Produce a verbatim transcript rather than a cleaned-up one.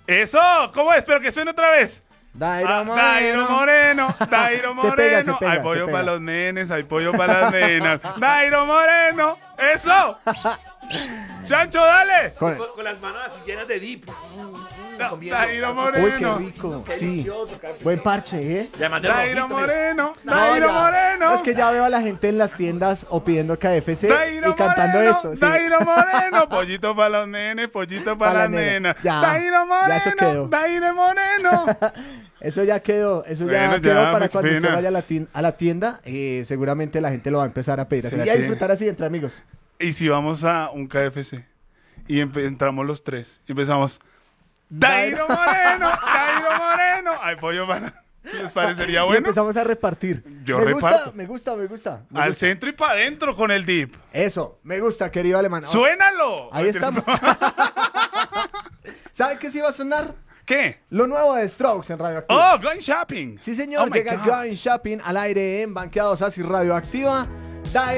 Eso, ¿cómo es? Pero que suene otra vez. Dairo Ah, Moreno. Dairo Moreno, Dairo Se Moreno. pega, se pega, hay se pollo pega. para los nenes, hay pollo para las nenas. Dairo Moreno, eso. Chancho, dale. Con- Con, con las manos así llenas de dip. Da- Comiendo. Dairo Moreno. Uy, qué rico. Qué Sí. delicioso, Carlos. Buen parche, ¿eh? Ya mandé Dairo rojito, Moreno, No, Dairo ya. Moreno. Es que ya veo a la gente en las tiendas o pidiendo K F C Dairo y cantando Moreno, esto. Sí. Dairo Moreno, pollito para los nenes, pollito para Pa' las la nena. nenas. Ya, Dairo ya eso quedó. Moreno, Dairo Moreno. Eso ya quedó, eso ya Bueno, quedó ya, para qué cuando usted pena. vaya a la, tien- a la tienda. Eh, seguramente la gente lo va a empezar a pedir así ¿Será y a que- disfrutar así entre amigos. Y si vamos a un K F C y empe- entramos los tres y empezamos Dairo Moreno, Dairo Moreno. Ay, pollo para. ¿Les parecería Y bueno? empezamos a repartir. Yo me reparto. Gusta, me gusta, me gusta. me Al gusta. centro y para adentro con el dip. Eso, me gusta, querido alemán. Oh, ¡Suénalo! ahí estamos. ¿Sabe qué sí va a sonar? ¿Qué? Lo nuevo de Strokes en Radioactiva. Oh, going shopping. Sí, señor, Oh my llega God. Going Shopping al aire en Banqueados Así Radioactiva. Da